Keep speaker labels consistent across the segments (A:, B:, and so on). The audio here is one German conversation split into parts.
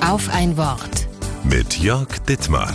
A: Auf ein Wort.
B: Mit Jörg Dittmar.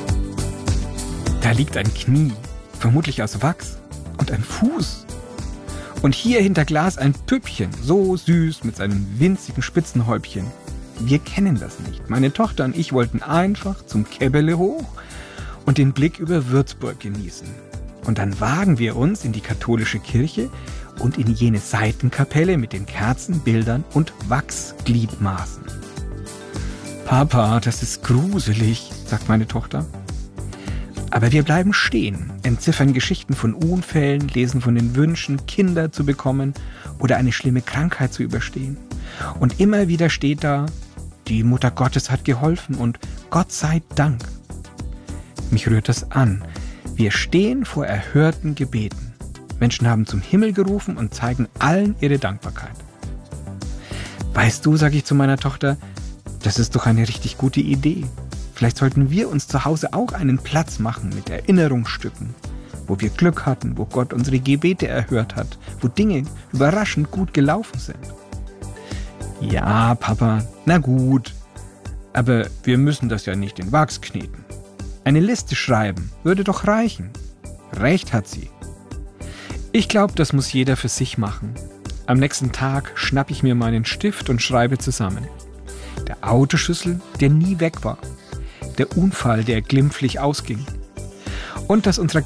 C: Da liegt ein Knie, vermutlich aus Wachs, und ein Fuß. Und hier hinter Glas ein Püppchen, so süß mit seinem winzigen Spitzenhäubchen. Wir kennen das nicht. Meine Tochter und ich wollten einfach zum Käbbele hoch und den Blick über Würzburg genießen. Und dann wagen wir uns in die katholische Kirche und in jene Seitenkapelle mit den Kerzen, Bildern und Wachsgliedmaßen. Papa, das ist gruselig, sagt meine Tochter. Aber wir bleiben stehen, entziffern Geschichten von Unfällen, lesen von den Wünschen, Kinder zu bekommen oder eine schlimme Krankheit zu überstehen. Und immer wieder steht da, die Mutter Gottes hat geholfen und Gott sei Dank. Mich rührt das an. Wir stehen vor erhörten Gebeten. Menschen haben zum Himmel gerufen und zeigen allen ihre Dankbarkeit. Weißt du, sage ich zu meiner Tochter, das ist doch eine richtig gute Idee. Vielleicht sollten wir uns zu Hause auch einen Platz machen mit Erinnerungsstücken, wo wir Glück hatten, wo Gott unsere Gebete erhört hat, wo Dinge überraschend gut gelaufen sind. Ja, Papa, na gut, aber wir müssen das ja nicht in Wachs kneten. Eine Liste schreiben würde doch reichen. Recht hat sie. Ich glaube, das muss jeder für sich machen. Am nächsten Tag schnapp ich mir meinen Stift und schreibe zusammen. Der Autoschlüssel, der nie weg war. Der Unfall, der glimpflich ausging. Und dass unser